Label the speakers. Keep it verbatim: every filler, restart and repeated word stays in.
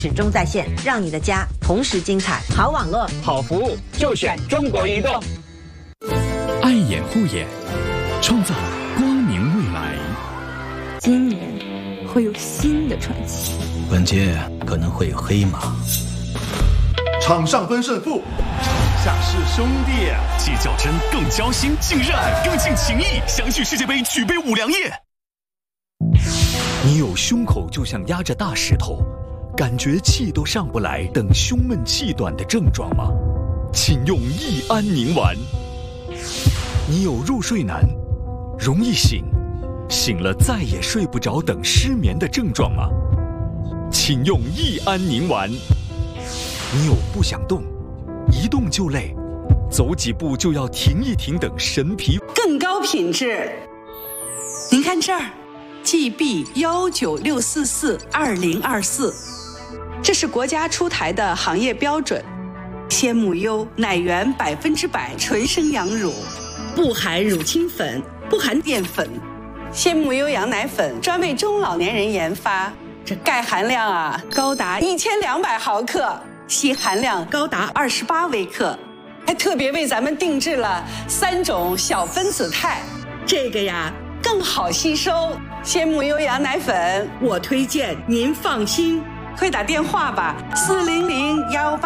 Speaker 1: 始终在线，让你的家同时精彩。好网络，
Speaker 2: 好服务，就选中国移动。
Speaker 3: 爱眼护眼，创造光明未来。
Speaker 4: 今年会有新的传奇，
Speaker 5: 本届可能会有黑马。
Speaker 6: 场上分胜负，场下是兄弟，
Speaker 7: 既较真更交心，竟热爱更尽情谊，相聚世界杯，举杯五粮液。
Speaker 3: 你有胸口就像压着大石头，感觉气都上不来，等胸闷气短的症状吗？请用益安宁丸。你有入睡难，容易醒，醒了再也睡不着等失眠的症状吗？请用益安宁丸。你有不想动，一动就累，走几步就要停一停等神疲
Speaker 8: 更高品质。您看这儿 G B 一九六四四二零二四，这是国家出台的行业标准。鲜母优奶源百分之百纯生羊乳，不含乳清粉，不含淀粉。鲜母优羊奶粉专为中老年人研发，这钙含量啊高达一千两百毫克，硒含量高达二十八微克，还特别为咱们定制了三种小分子肽，这个呀更好吸收。鲜母优羊奶粉，我推荐您放心，快打电话吧，四零零幺八。